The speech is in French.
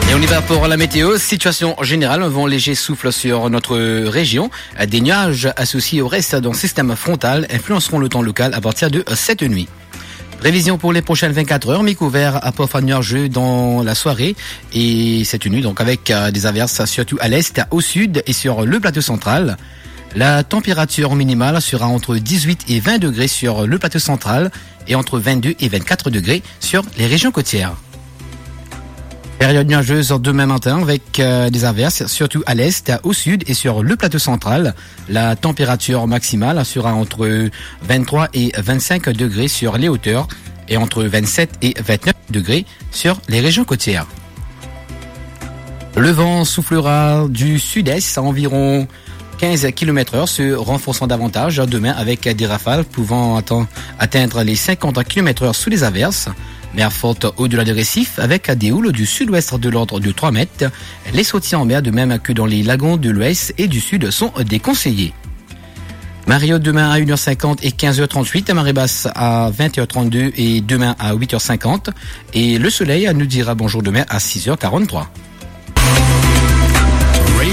Et on y va pour la météo. Situation générale, un vent léger souffle sur notre région. Des nuages associés au reste d'un système frontal influenceront le temps local à partir de cette nuit. Prévision pour les prochaines 24 heures, mi-couvert à parfois nuageux dans la soirée et cette nuit, donc avec des averses surtout à l'est, au sud et sur le plateau central. La température minimale sera entre 18 et 20 degrés sur le plateau central et entre 22 et 24 degrés sur les régions côtières. Période nuageuse demain matin avec des averses, surtout à l'est, au sud et sur le plateau central. La température maximale sera entre 23 et 25 degrés sur les hauteurs et entre 27 et 29 degrés sur les régions côtières. Le vent soufflera du sud-est à environ 15 km/h, se renforçant davantage demain avec des rafales pouvant atteindre les 50 km/h sous les averses. Mer forte au-delà des récifs avec des houles du sud-ouest de l'ordre de 3 mètres. Les sautiers en mer, de même que dans les lagons de l'ouest et du sud, sont déconseillés. Marée haute demain à 1h50 et 15h38, marée basse à 20h32 et demain à 8h50. Et le soleil nous dira bonjour demain à 6h43.